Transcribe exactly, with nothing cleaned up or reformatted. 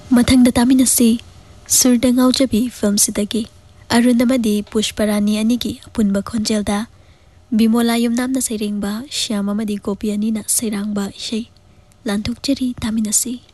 मथंग तामिनसी सुरद ngaujabi film sidagi arunamadi pushparani anigi apunba khonjelda Bimola yumnamna sairengba Shyam amadi Gopi anina sairangba isei lanthokjari taminasi.